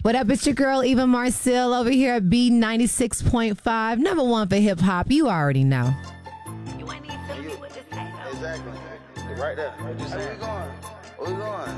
What up? It's your girl, Eva Marcel, over here at B96.5, number one for hip hop. You already know. You ain't need to tell me what to say. Exactly. Right there. What you saying? Where we going?